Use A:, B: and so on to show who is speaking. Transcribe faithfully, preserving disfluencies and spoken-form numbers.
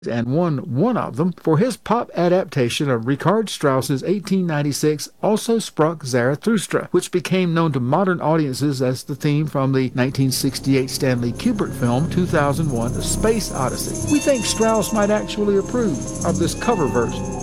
A: and won one of them for his pop adaptation of Richard Strauss's eighteen ninety-six Also Sprach Zarathustra, which became known to modern audiences as the theme from the nineteen sixty-eight Stanley Kubrick film two thousand one A Space Odyssey. We think Strauss might actually approve of this cover version.